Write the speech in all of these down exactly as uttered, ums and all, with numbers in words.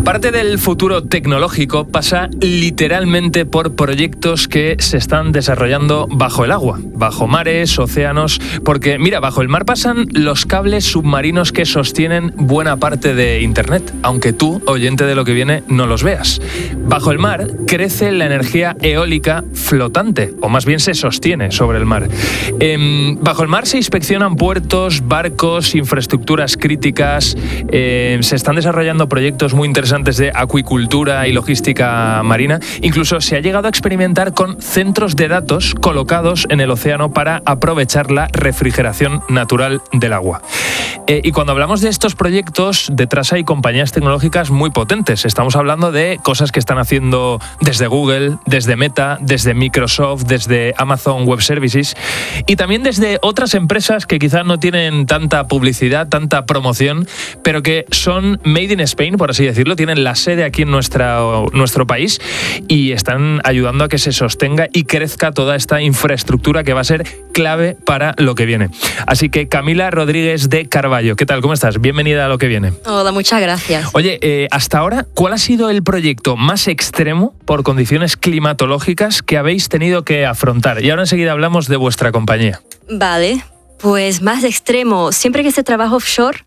Parte del futuro tecnológico pasa literalmente por proyectos que se están desarrollando bajo el agua, bajo mares, océanos, porque mira, bajo el mar pasan los cables submarinos que sostienen buena parte de Internet, aunque tú, oyente de Lo que viene, no los veas. Bajo el mar crece la energía eólica flotante, o más bien se sostiene sobre el mar. Eh, bajo el mar se inspeccionan puertos, barcos, infraestructuras críticas, eh, se están desarrollando proyectos muy interesantes de acuicultura y logística marina. Incluso se ha llegado a experimentar con centros de datos colocados en el océano para aprovechar la refrigeración natural del agua. Eh, y cuando hablamos de estos proyectos, detrás hay compañías tecnológicas muy potentes. Estamos hablando de cosas que están haciendo desde Google, desde Meta, desde Microsoft, desde Amazon Web Services y también desde otras empresas que quizás no tienen tanta publicidad, tanta promoción, pero que son made in Spain, por así decirlo, tienen la sede aquí en nuestra, nuestro país y están ayudando a que se sostenga y crezca toda esta infraestructura que va a ser clave para lo que viene. Así que Camila Rodríguez de Carballo, ¿qué tal? ¿Cómo estás? Bienvenida a Lo que viene. Hola, muchas gracias. Oye, eh, hasta ahora, ¿cuál ha sido el proyecto más extremo por condiciones climatológicas que habéis tenido que afrontar? Y ahora enseguida hablamos de vuestra compañía. Vale, pues más extremo. Siempre que se trabaja offshore,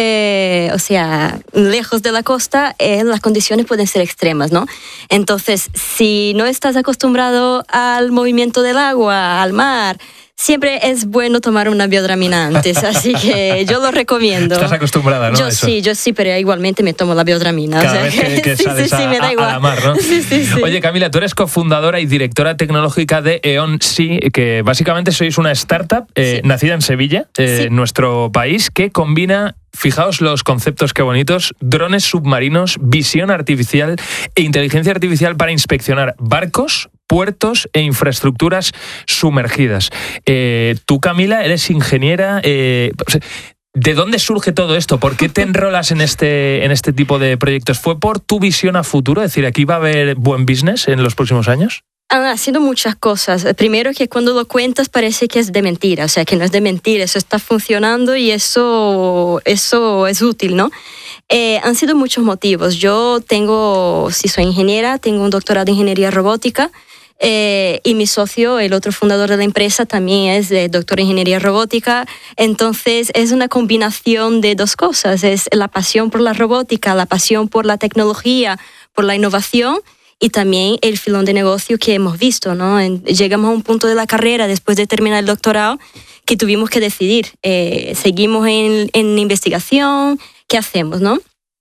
Eh, o sea, lejos de la costa, eh, las condiciones pueden ser extremas, ¿no? Entonces, si no estás acostumbrado al movimiento del agua, al mar, siempre es bueno tomar una biodramina antes, así que yo lo recomiendo. Estás acostumbrada, ¿no? Yo Eso. sí, yo sí, pero igualmente me tomo la biodramina. Cada o sea, vez que, que sí, sales sí, sí, a, me da igual. a la mar, ¿no? Sí, sí, sí. Oye, Camila, tú eres cofundadora y directora tecnológica de E.ON Sea, que básicamente sois una startup eh, Sí. nacida en Sevilla, eh, Sí. en nuestro país, que combina... Fijaos los conceptos qué bonitos, drones submarinos, visión artificial e inteligencia artificial para inspeccionar barcos, puertos e infraestructuras sumergidas. Eh, tú, Camila, eres ingeniera... Eh, ¿De dónde surge todo esto? ¿Por qué te enrolas en este, en este tipo de proyectos? ¿Fue por tu visión a futuro? Es decir, ¿aquí va a haber buen business en los próximos años? Han haciendo muchas cosas. Primero, que cuando lo cuentas parece que es de mentira, o sea, que no es de mentira, eso está funcionando y eso, eso es útil, ¿no? Eh, han sido muchos motivos. Yo tengo, si soy ingeniera, tengo un doctorado en ingeniería robótica, eh, y mi socio, el otro fundador de la empresa, también es de doctor en ingeniería robótica. Entonces, es una combinación de dos cosas. Es la pasión por la robótica, la pasión por la tecnología, por la innovación, y también el filón de negocio que hemos visto, ¿no? En, llegamos a un punto de la carrera, después de terminar el doctorado, que tuvimos que decidir, eh, seguimos en, en investigación, ¿qué hacemos, no?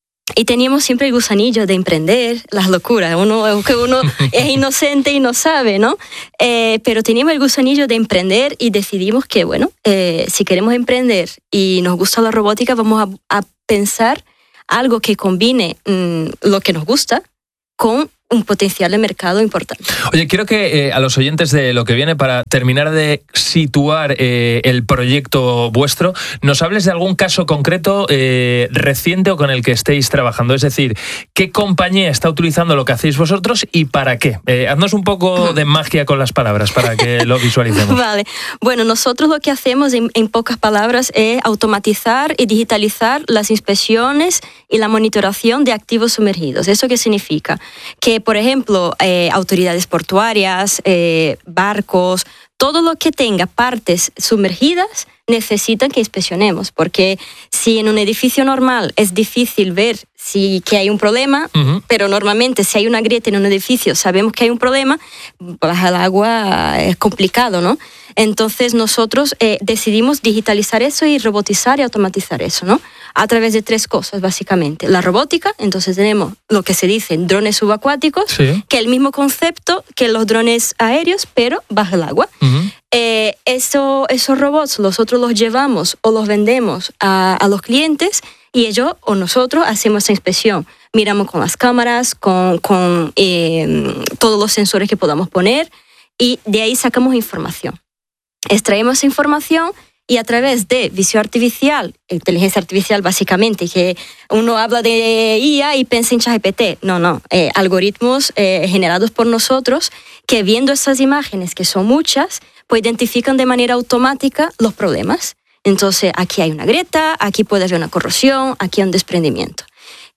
Y teníamos siempre el gusanillo de emprender, las locuras, uno, que uno es inocente y no sabe, ¿no? Eh, pero teníamos el gusanillo de emprender y decidimos que, bueno, eh, si queremos emprender y nos gusta la robótica, vamos a, a pensar algo que combine mmm, lo que nos gusta con un potencial de mercado importante. Oye, quiero que eh, a los oyentes de Lo que viene, para terminar de situar eh, el proyecto vuestro, nos hables de algún caso concreto eh, reciente o con el que estéis trabajando. Es decir, ¿qué compañía está utilizando lo que hacéis vosotros y para qué? Eh, haznos un poco de magia con las palabras para que lo visualicemos. Vale. Bueno, nosotros lo que hacemos en, en pocas palabras es automatizar y digitalizar las inspecciones y la monitoración de activos sumergidos. ¿Eso qué significa? Que, por ejemplo, eh, autoridades portuarias, eh, barcos, todo lo que tenga partes sumergidas necesitan que inspeccionemos, porque si en un edificio normal es difícil ver si que hay un problema, uh-huh. pero normalmente si hay una grieta en un edificio sabemos que hay un problema, bajar el agua es complicado, ¿no? Entonces nosotros eh, decidimos digitalizar eso y robotizar y automatizar eso, ¿no? A través de tres cosas, básicamente. La robótica, entonces tenemos lo que se dice drones subacuáticos, sí. que es el mismo concepto que los drones aéreos, pero bajo el agua. Uh-huh. Eh, eso, esos robots nosotros los llevamos o los vendemos a, a los clientes y ellos o nosotros hacemos esa inspección. Miramos con las cámaras, con, con eh, todos los sensores que podamos poner y de ahí sacamos información. Extraemos esa información y a través de visión artificial, inteligencia artificial básicamente, que uno habla de I A y piensa en ChatGPT. No, no, eh, algoritmos eh, generados por nosotros que viendo esas imágenes, que son muchas, pues identifican de manera automática los problemas. Entonces, aquí hay una grieta, aquí puede haber una corrosión, aquí hay un desprendimiento.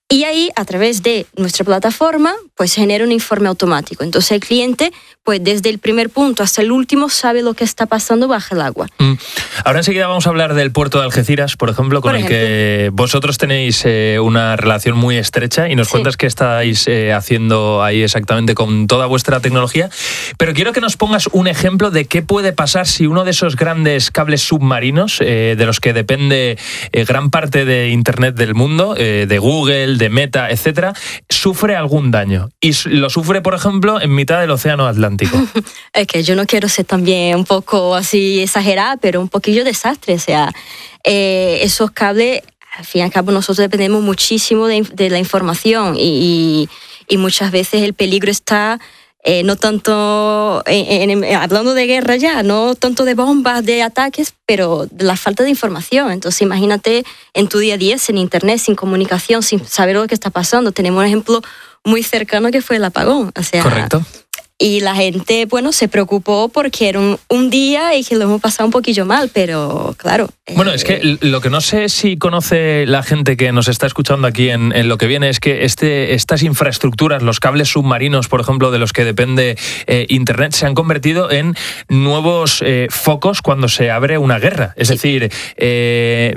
Y ahí, a través de nuestra plataforma, pues genera un informe automático. Entonces el cliente, pues desde el primer punto hasta el último, sabe lo que está pasando bajo el agua. Mm. Ahora enseguida vamos a hablar del puerto de Algeciras, por ejemplo, con por ejemplo. el que vosotros tenéis eh, una relación muy estrecha y nos sí. cuentas qué estáis eh, haciendo ahí exactamente con toda vuestra tecnología. Pero quiero que nos pongas un ejemplo de qué puede pasar si uno de esos grandes cables submarinos, eh, de los que depende eh, gran parte de Internet del mundo, eh, de Google, de Meta, etcétera, sufre algún daño. Y lo sufre, por ejemplo, en mitad del Océano Atlántico. Es que yo no quiero ser también un poco así exagerada, pero un poquillo desastre. O sea, eh, esos cables, al fin y al cabo, nosotros dependemos muchísimo de, de la información y, y, y muchas veces el peligro está... Eh, no tanto, en, en, hablando de guerra ya, no tanto de bombas, de ataques, pero de la falta de información. Entonces imagínate en tu día a día, sin internet, sin comunicación, sin saber lo que está pasando. Tenemos un ejemplo muy cercano que fue el apagón. O sea, correcto. Y la gente, bueno, se preocupó porque era un, un día y que lo hemos pasado un poquillo mal, pero claro. Bueno, eh, es que lo que no sé si conoce la gente que nos está escuchando aquí en, en lo que viene es que este, estas infraestructuras, los cables submarinos, por ejemplo, de los que depende eh, Internet, se han convertido en nuevos eh, focos cuando se abre una guerra. Es sí. decir, eh,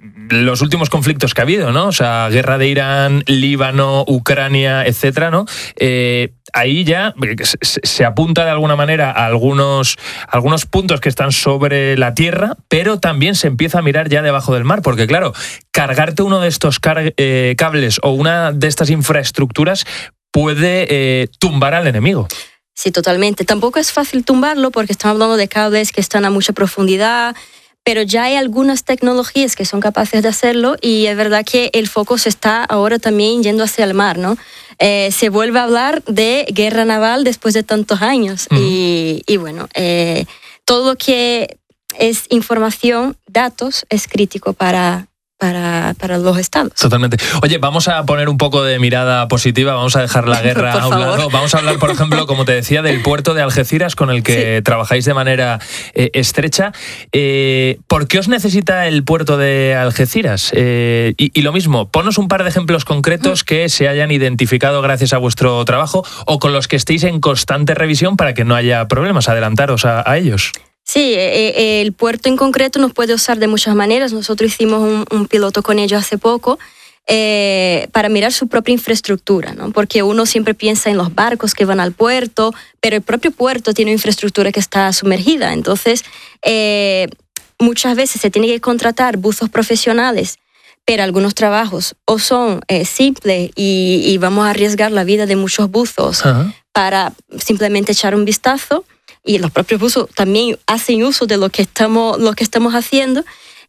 los últimos conflictos que ha habido, ¿no? O sea, guerra de Irán, Líbano, Ucrania, etcétera, ¿no? Eh, ahí ya se apunta de alguna manera a algunos, algunos puntos que están sobre la tierra, pero también se empieza a mirar ya debajo del mar, porque claro, cargarte uno de estos car- eh, cables o una de estas infraestructuras puede eh, tumbar al enemigo. Sí, totalmente. Tampoco es fácil tumbarlo porque estamos hablando de cables que están a mucha profundidad, pero ya hay algunas tecnologías que son capaces de hacerlo y es verdad que el foco se está ahora también yendo hacia el mar, ¿no? Eh, se vuelve a hablar de guerra naval después de tantos años mm. y, y bueno, eh, todo lo que es información, datos, es crítico para... Para, para los estados. Totalmente. Oye, vamos a poner un poco de mirada positiva, vamos a dejar la guerra a un favor. lado. Vamos a hablar, por ejemplo, como te decía, del puerto de Algeciras con el que sí. trabajáis de manera eh, estrecha. Eh, ¿Por qué os necesita el puerto de Algeciras? Eh, y, y lo mismo, ponos un par de ejemplos concretos que se hayan identificado gracias a vuestro trabajo o con los que estéis en constante revisión para que no haya problemas. Adelantaros a, a ellos. Sí, eh, el puerto en concreto nos puede usar de muchas maneras. Nosotros hicimos un, un piloto con ellos hace poco eh, para mirar su propia infraestructura, ¿no? Porque uno siempre piensa en los barcos que van al puerto, pero el propio puerto tiene una infraestructura que está sumergida. Entonces, eh, muchas veces se tiene que contratar buzos profesionales, pero algunos trabajos o son eh, simples y, y vamos a arriesgar la vida de muchos buzos uh-huh. para simplemente echar un vistazo. Y los propios buzos también hacen uso de lo que estamos, lo que estamos haciendo.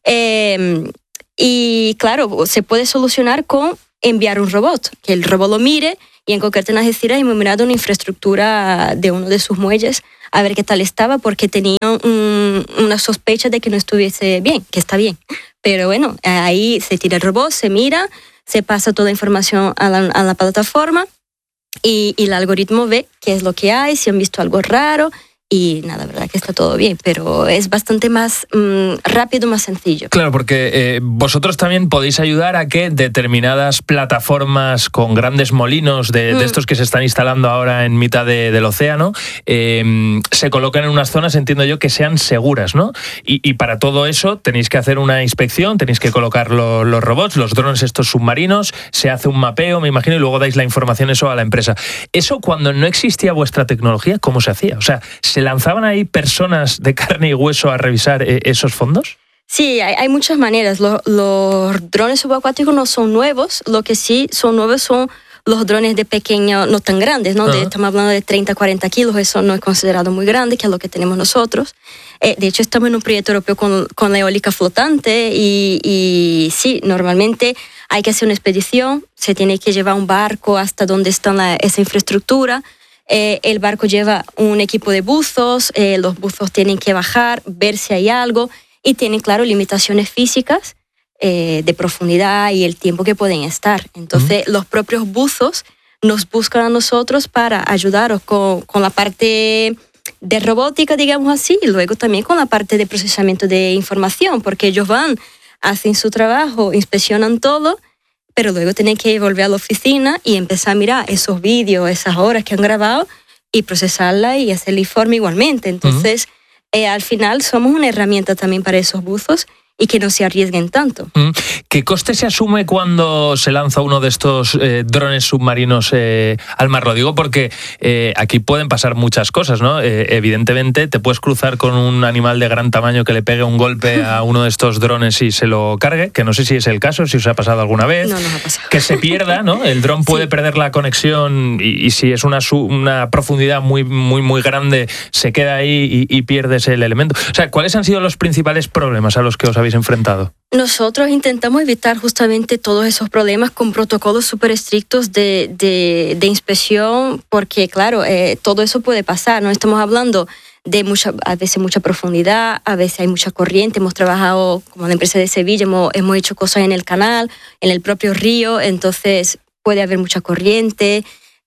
Eh, y claro, se puede solucionar con enviar un robot, que el robot lo mire y en concreto en Algeciras hemos mirado una infraestructura de uno de sus muelles a ver qué tal estaba porque tenía un, una sospecha de que no estuviese bien, que está bien. Pero bueno, ahí se tira el robot, se mira, se pasa toda la información a la, a la plataforma y, y el algoritmo ve qué es lo que hay, si han visto algo raro. Y nada, la verdad que está todo bien, pero es bastante más mmm, rápido, más sencillo. Claro, porque eh, vosotros también podéis ayudar a que determinadas plataformas con grandes molinos de, mm. de estos que se están instalando ahora en mitad de, del océano eh, se coloquen en unas zonas, entiendo yo, que sean seguras, ¿no? Y, y para todo eso tenéis que hacer una inspección, tenéis que colocar lo, los robots, los drones estos submarinos, se hace un mapeo, me imagino, y luego dais la información eso a la empresa. Eso cuando no existía vuestra tecnología, ¿cómo se hacía? O sea, ¿se lanzaban ahí personas de carne y hueso a revisar eh, esos fondos? Sí, hay, hay muchas maneras. Los, los drones subacuáticos no son nuevos, lo que sí son nuevos son los drones de pequeño, no tan grandes, ¿no? Uh-huh. De, estamos hablando de treinta, cuarenta kilos, eso no es considerado muy grande, que es lo que tenemos nosotros. Eh, de hecho, estamos en un proyecto europeo con, con la eólica flotante y, y sí, normalmente hay que hacer una expedición, se tiene que llevar un barco hasta donde está la, esa infraestructura. Eh, el barco lleva un equipo de buzos, eh, los buzos tienen que bajar, ver si hay algo y tienen, claro, limitaciones físicas eh, de profundidad y el tiempo que pueden estar. Entonces, uh-huh. los propios buzos nos buscan a nosotros para ayudaros con, con la parte de robótica, digamos así, y luego también con la parte de procesamiento de información, porque ellos van, hacen su trabajo, inspeccionan todo, pero luego tienen que volver a la oficina y empezar a mirar esos vídeos, esas horas que han grabado y procesarla y hacer el informe igualmente. Entonces, uh-huh. eh, al final somos una herramienta también para esos buzos y que no se arriesguen tanto. ¿Qué coste se asume cuando se lanza uno de estos eh, drones submarinos eh, al mar? Lo digo porque eh, aquí pueden pasar muchas cosas, ¿no? Eh, evidentemente te puedes cruzar con un animal de gran tamaño que le pegue un golpe a uno de estos drones y se lo cargue, que no sé si es el caso, si os ha pasado alguna vez. No nos ha pasado. Que se pierda, ¿no? El dron puede sí. perder la conexión y, y si es una, una profundidad muy, muy, muy grande, se queda ahí y, y pierdes el elemento. O sea, ¿cuáles han sido los principales problemas a los que os habéis enfrentado? Nosotros intentamos evitar justamente todos esos problemas con protocolos súper estrictos de, de, de inspección, porque claro, eh, todo eso puede pasar, ¿no? Estamos hablando de mucha, a veces mucha profundidad, a veces hay mucha corriente, hemos trabajado como la empresa de Sevilla, hemos, hemos hecho cosas en el canal, en el propio río, entonces puede haber mucha corriente,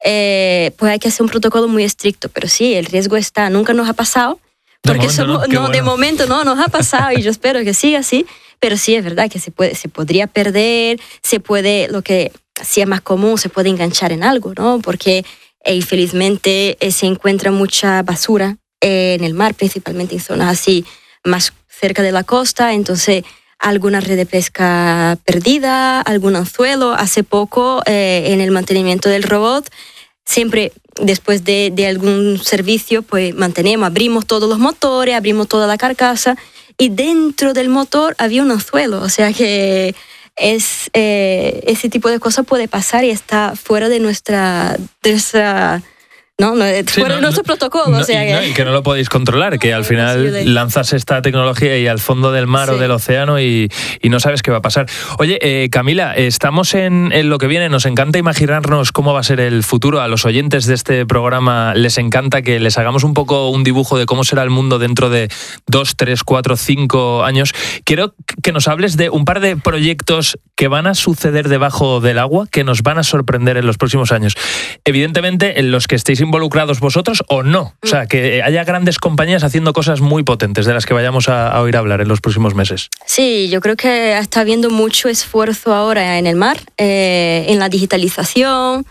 eh, pues hay que hacer un protocolo muy estricto, pero sí, el riesgo está, nunca nos ha pasado, porque de momento, somos, no, no, bueno. de momento no nos ha pasado y yo espero que siga así, pero sí es verdad que se puede, se podría perder, se puede, lo que sí es más común, se puede enganchar en algo, ¿no? Porque eh, infelizmente eh, se encuentra mucha basura eh, en el mar, principalmente en zonas así más cerca de la costa, entonces alguna red de pesca perdida, algún anzuelo. Hace poco eh, en el mantenimiento del robot, siempre después de, de algún servicio, pues mantenemos, abrimos todos los motores, abrimos toda la carcasa y dentro del motor había un anzuelo, o sea que es, eh, ese tipo de cosas puede pasar y está fuera de nuestra... De nuestra No, no, sí, fuera no, de nuestro no, protocolo. No, o sea y, que... no, y que no lo podéis controlar, que al final lanzas esta tecnología y al fondo del mar sí. o del océano y, y no sabes qué va a pasar. Oye, eh, Camila, estamos en, en lo que viene, nos encanta imaginarnos cómo va a ser el futuro. A los oyentes de este programa les encanta que les hagamos un poco un dibujo de cómo será el mundo dentro de dos, tres, cuatro, cinco años. Quiero que nos hables de un par de proyectos que van a suceder debajo del agua, que nos van a sorprender en los próximos años. Evidentemente, en los que estéis involucrados vosotros o no. O sea, que haya grandes compañías haciendo cosas muy potentes de las que vayamos a, a oír hablar en los próximos meses. Sí, yo creo que está habiendo mucho esfuerzo ahora en el mar, eh, en la digitalización,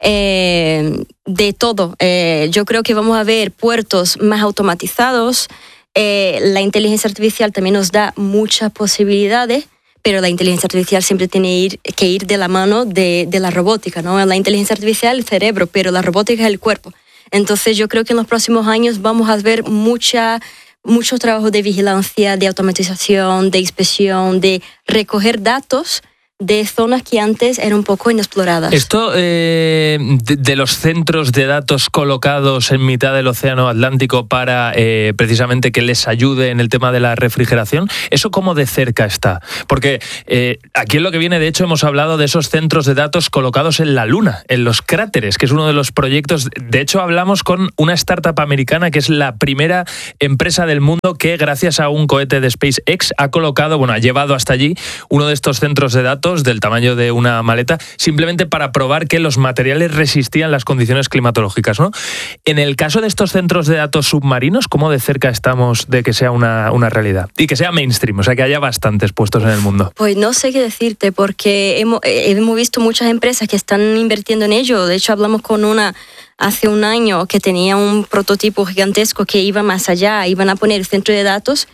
eh, de todo. Eh, yo creo que vamos a ver puertos más automatizados. Eh, la inteligencia artificial también nos da muchas posibilidades, pero la inteligencia artificial siempre tiene ir, que ir de la mano de, de la robótica, ¿no? La inteligencia artificial es el cerebro, pero la robótica es el cuerpo. Entonces yo creo que en los próximos años vamos a ver mucha, mucho trabajo de vigilancia, de automatización, de inspección, de recoger datos de zonas que antes eran un poco inexploradas. Esto eh, de, de los centros de datos colocados en mitad del océano Atlántico para eh, precisamente que les ayude en el tema de la refrigeración, ¿eso cómo de cerca está? Porque eh, aquí en lo que viene, de hecho, hemos hablado de esos centros de datos colocados en la Luna, en los cráteres, que es uno de los proyectos. De hecho, hablamos con una startup americana que es la primera empresa del mundo que, gracias a un cohete de SpaceX, ha colocado, bueno, ha llevado hasta allí uno de estos centros de datos del tamaño de una maleta, simplemente para probar que los materiales resistían las condiciones climatológicas, ¿no? En el caso de estos centros de datos submarinos, ¿cómo de cerca estamos de que sea una, una realidad? Y que sea mainstream, o sea, que haya bastantes puestos en el mundo. Pues no sé qué decirte, porque hemos, hemos visto muchas empresas que están invirtiendo en ello. De hecho, hablamos con una hace un año que tenía un prototipo gigantesco que iba más allá, iban a poner centro de datos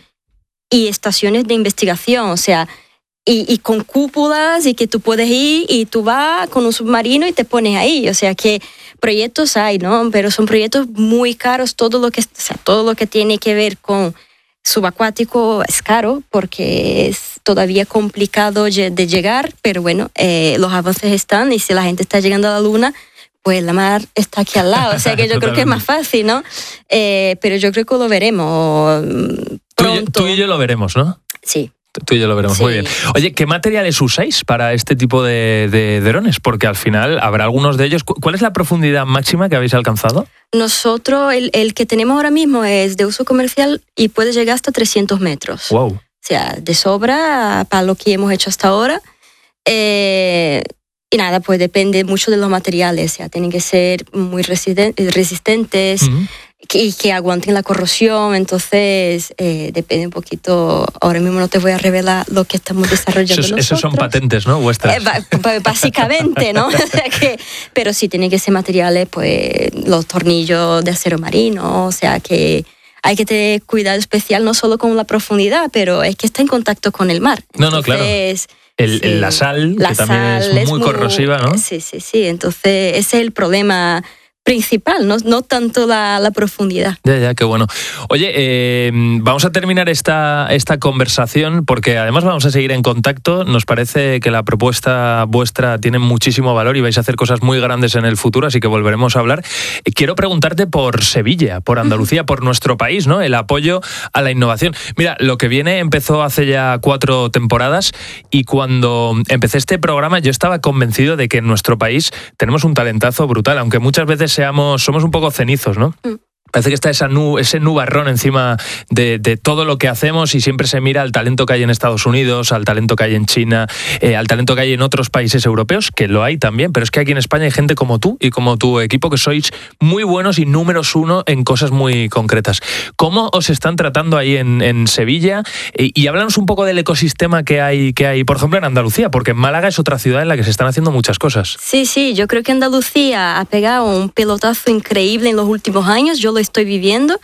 y estaciones de investigación, o sea, Y, y con cúpulas y que tú puedes ir y tú vas con un submarino y te pones ahí. O sea que proyectos hay, ¿no? Pero son proyectos muy caros. Todo lo que, o sea, todo lo que tiene que ver con subacuático es caro porque es todavía complicado de llegar. Pero bueno, eh, los avances están y si la gente está llegando a la Luna, pues la mar está aquí al lado. O sea que yo creo que es más fácil, ¿no? Eh, pero yo creo que lo veremos pronto. Tú y, tú y yo lo veremos, ¿no? Sí. Tú y yo lo veremos, sí. Muy bien. Oye, ¿qué materiales usáis para este tipo de, de drones? Porque al final habrá algunos de ellos. ¿Cuál es la profundidad máxima que habéis alcanzado? Nosotros, el, el que tenemos ahora mismo es de uso comercial y puede llegar hasta trescientos metros. Wow. O sea, de sobra para lo que hemos hecho hasta ahora. Eh, y nada, pues depende mucho de los materiales. O sea, tienen que ser muy resisten- resistentes. Uh-huh. y que aguanten la corrosión. Entonces, eh, depende un poquito. Ahora mismo no te voy a revelar lo que estamos desarrollando esos, nosotros. Esos son patentes, ¿no? Vuestras. Eh, básicamente, ¿no? que, pero sí tienen que ser materiales, pues, los tornillos de acero marino, o sea que hay que tener cuidado especial no solo con la profundidad, pero es que está en contacto con el mar. No, no, claro. Entonces, el, sí, la sal, la que también sal es muy, es muy corrosiva, ¿no? Sí, sí, sí. Entonces, ese es el problema principal, no, no tanto la, la profundidad. Ya, ya, qué bueno. Oye, eh, vamos a terminar esta, esta conversación porque además vamos a seguir en contacto. Nos parece que la propuesta vuestra tiene muchísimo valor y vais a hacer cosas muy grandes en el futuro, así que volveremos a hablar. Quiero preguntarte por Sevilla, por Andalucía, por nuestro país, ¿no? El apoyo a la innovación. Mira, Lo que viene empezó hace ya cuatro temporadas y cuando empecé este programa yo estaba convencido de que en nuestro país tenemos un talentazo brutal, aunque muchas veces seamos, somos un poco cenizos, ¿no? Mm. Parece que está esa nu, ese nubarrón encima de, de todo lo que hacemos y siempre se mira al talento que hay en Estados Unidos, al talento que hay en China, eh, al talento que hay en otros países europeos, que lo hay también, pero es que aquí en España hay gente como tú y como tu equipo que sois muy buenos y números uno en cosas muy concretas. ¿Cómo os están tratando ahí en, en Sevilla? Y, y háblanos un poco del ecosistema que hay, que hay, por ejemplo, en Andalucía, porque Málaga es otra ciudad en la que se están haciendo muchas cosas. Sí, sí, yo creo que Andalucía ha pegado un pelotazo increíble en los últimos años. Yo lo estoy viviendo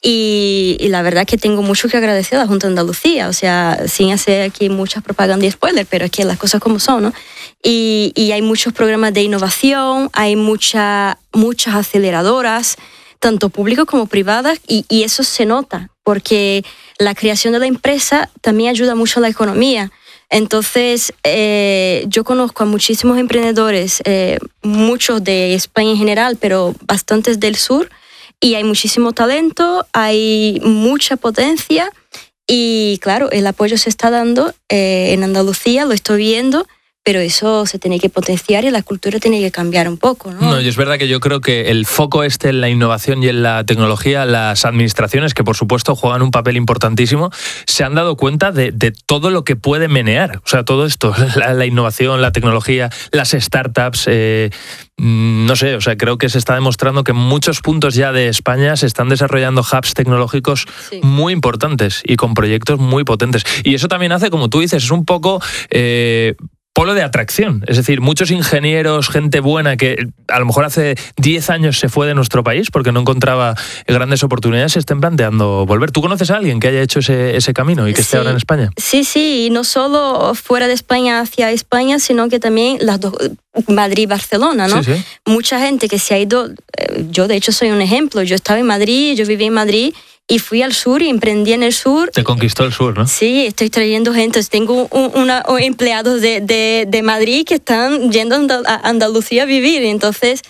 y, y la verdad que tengo mucho que agradecer a la Junta de Andalucía, o sea, sin hacer aquí mucha propaganda y spoiler, pero es que las cosas como son, ¿no? Y, y hay muchos programas de innovación, hay mucha, muchas aceleradoras, tanto públicas como privadas, y, y eso se nota, porque la creación de la empresa también ayuda mucho a la economía. Entonces, eh, yo conozco a muchísimos emprendedores, eh, muchos de España en general, pero bastantes del sur, y hay muchísimo talento, hay mucha potencia y claro, el apoyo se está dando eh, en Andalucía, lo estoy viendo, pero eso se tiene que potenciar y la cultura tiene que cambiar un poco, ¿no? No, y es verdad que yo creo que el foco este en la innovación y en la tecnología, las administraciones, que por supuesto juegan un papel importantísimo, se han dado cuenta de, de todo lo que puede menear. O sea, todo esto, la, la innovación, la tecnología, las startups, eh, no sé, o sea, creo que se está demostrando que en muchos puntos ya de España se están desarrollando hubs tecnológicos sí. muy importantes y con proyectos muy potentes. Y eso también hace, como tú dices, es un poco... Eh, polo de atracción, es decir, muchos ingenieros, gente buena que a lo mejor hace diez años se fue de nuestro país porque no encontraba grandes oportunidades, se estén planteando volver. ¿Tú conoces a alguien que haya hecho ese, ese camino y que esté sí. ahora en España? Sí, sí, y no solo fuera de España hacia España, sino que también las dos, Madrid y Barcelona, ¿no? Sí, sí. Mucha gente que se ha ido, yo de hecho soy un ejemplo, yo estaba en Madrid, yo viví en Madrid, y fui al sur y emprendí en el sur. Te conquistó el sur, ¿no? Sí, estoy trayendo gente. Tengo un, una, un empleados de, de, de Madrid que están yendo a Andalucía a vivir. Entonces,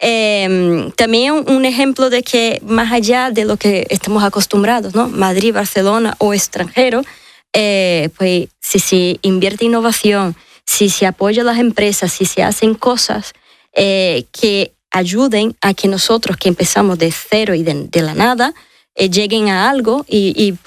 eh, también un ejemplo de que más allá de lo que estamos acostumbrados, ¿no? Madrid, Barcelona o extranjero, eh, pues si se invierte en innovación, si se apoya a las empresas, si se hacen cosas eh, que ayuden a que nosotros que empezamos de cero y de, de la nada, Eh, lleguen a algo y, y